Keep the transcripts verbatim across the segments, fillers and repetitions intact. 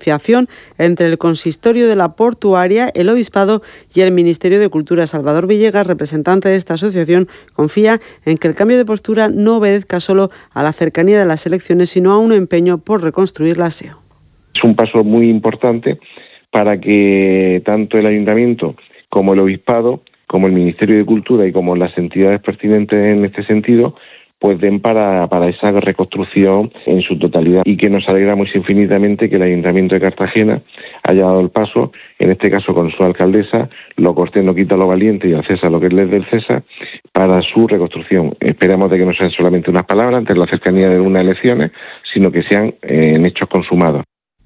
negociación entre el consistorio de la portuaria, el obispado y el Ministerio de Cultura. Salvador Villegas, representante de esta asociación, confía en que el cambio de postura no obedezca solo a la cercanía de las elecciones, sino a un empeño por reconstruir la S E O. Es un paso muy importante para que tanto el Ayuntamiento como el Obispado, como el Ministerio de Cultura y como las entidades pertinentes en este sentido, pues den para, para esa reconstrucción en su totalidad. Y que nos alegramos infinitamente que el Ayuntamiento de Cartagena haya dado el paso, en este caso con su alcaldesa, lo cortés no quita lo valiente y al César lo que es del César, para su reconstrucción. Esperamos de que no sean solamente unas palabras ante la cercanía de unas elecciones, sino que sean eh, en hechos consumados.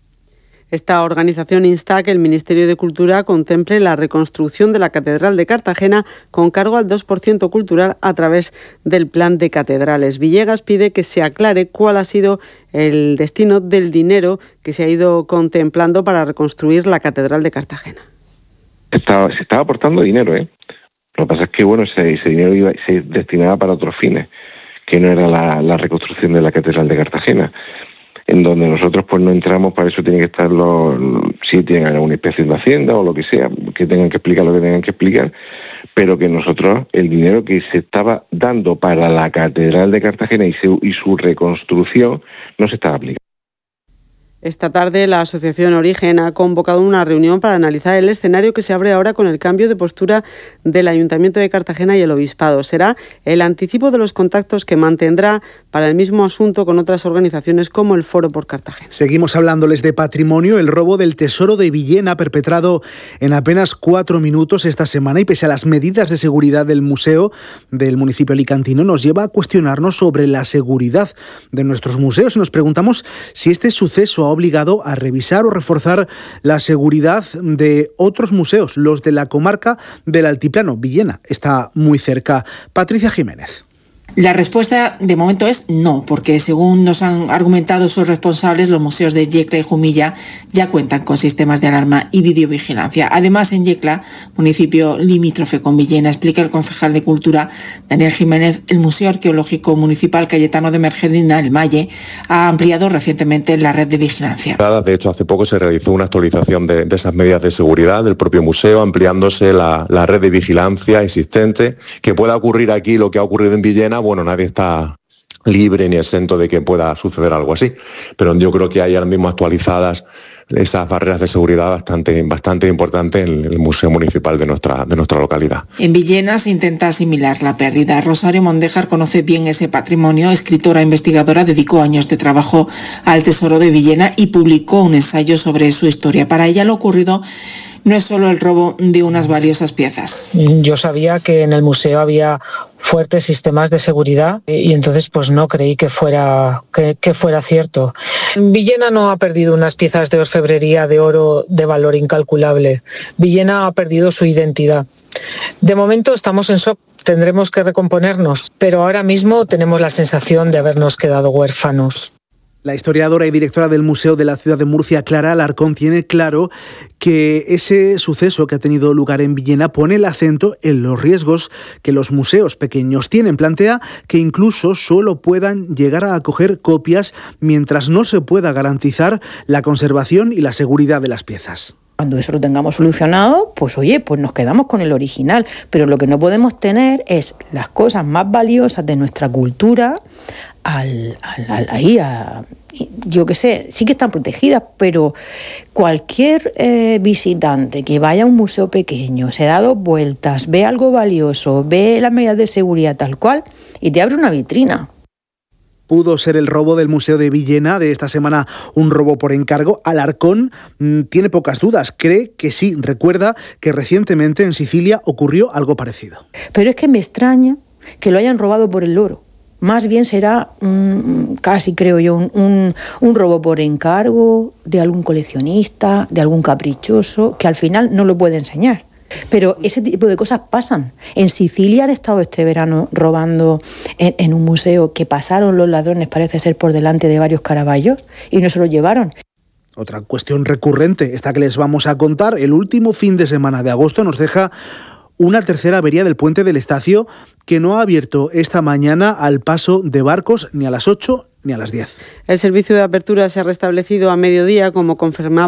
Esta organización insta a que el Ministerio de Cultura contemple la reconstrucción de la Catedral de Cartagena con cargo al dos por ciento cultural a través del Plan de Catedrales. Villegas pide que se aclare cuál ha sido el destino del dinero que se ha ido contemplando para reconstruir la Catedral de Cartagena. Estaba, se estaba aportando dinero, ¿eh? Lo que pasa es que bueno, ese, ese dinero iba, se destinaba para otros fines, que no era la, la reconstrucción de la Catedral de Cartagena, en donde nosotros pues no entramos. Para eso tienen que estar los, si tienen alguna inspección de Hacienda o lo que sea, que tengan que explicar lo que tengan que explicar, pero que nosotros, el dinero que se estaba dando para la Catedral de Cartagena y su, y su reconstrucción, no se estaba aplicando. Esta tarde la Asociación Origen ha convocado una reunión para analizar el escenario que se abre ahora con el cambio de postura del Ayuntamiento de Cartagena y el Obispado. Será el anticipo de los contactos que mantendrá para el mismo asunto con otras organizaciones como el Foro por Cartagena. Seguimos hablándoles de patrimonio. El robo del Tesoro de Villena, perpetrado en apenas cuatro minutos esta semana y pese a las medidas de seguridad del museo del municipio alicantino, nos lleva a cuestionarnos sobre la seguridad de nuestros museos. Nos preguntamos si este suceso ha obligado a revisar o reforzar la seguridad de otros museos, los de la comarca del Altiplano. Villena está muy cerca. Patricia Jiménez. La respuesta de momento es no, porque según nos han argumentado sus responsables, los museos de Yecla y Jumilla ya cuentan con sistemas de alarma y videovigilancia. Además, en Yecla, municipio limítrofe con Villena, explica el concejal de Cultura, Daniel Jiménez, el Museo Arqueológico Municipal Cayetano de Mergerina, el Malle, ha ampliado recientemente la red de vigilancia. De hecho, hace poco se realizó una actualización de, de esas medidas de seguridad del propio museo, ampliándose la, la red de vigilancia existente. Que pueda ocurrir aquí lo que ha ocurrido en Villena, bueno, nadie está libre ni exento de que pueda suceder algo así, pero yo creo que hay ahora mismo actualizadas esas barreras de seguridad bastante, bastante importantes en el Museo Municipal de nuestra, de nuestra localidad. En Villena se intenta asimilar la pérdida. Rosario Mondejar conoce bien ese patrimonio. Escritora e investigadora, dedicó años de trabajo al Tesoro de Villena y publicó un ensayo sobre su historia. Para ella lo ocurrido no es solo el robo de unas valiosas piezas. Yo sabía que en el museo había fuertes sistemas de seguridad y entonces pues no creí que fuera, que, que fuera cierto. Villena no ha perdido unas piezas de orfebrería de oro de valor incalculable. Villena ha perdido su identidad. De momento estamos en shock, tendremos que recomponernos, pero ahora mismo tenemos la sensación de habernos quedado huérfanos. La historiadora y directora del Museo de la Ciudad de Murcia, Clara Alarcón, tiene claro que ese suceso que ha tenido lugar en Villena pone el acento en los riesgos que los museos pequeños tienen. Plantea que incluso solo puedan llegar a acoger copias mientras no se pueda garantizar la conservación y la seguridad de las piezas. Cuando eso lo tengamos solucionado, pues oye, pues nos quedamos con el original. Pero lo que no podemos tener es las cosas más valiosas de nuestra cultura al, al, al, ahí, a, yo qué sé, sí que están protegidas, pero cualquier eh, visitante que vaya a un museo pequeño, se da dos vueltas, ve algo valioso, ve las medidas de seguridad tal cual y te abre una vitrina. Pudo ser el robo del Museo de Villena de esta semana un robo por encargo. Alarcón mmm, tiene pocas dudas, cree que sí. Recuerda que recientemente en Sicilia ocurrió algo parecido. Pero es que me extraña que lo hayan robado por el loro. Más bien será, mmm, casi creo yo, un, un, un robo por encargo de algún coleccionista, de algún caprichoso, que al final no lo puede enseñar. Pero ese tipo de cosas pasan. En Sicilia han estado este verano robando en, en un museo que pasaron los ladrones, parece ser, por delante de varios Caravallos y no se los llevaron. Otra cuestión recurrente, esta que les vamos a contar, el último fin de semana de agosto nos deja una tercera avería del puente del Estacio que no ha abierto esta mañana al paso de barcos ni a las ocho ni a las diez. El servicio de apertura se ha restablecido a mediodía, como confirmaba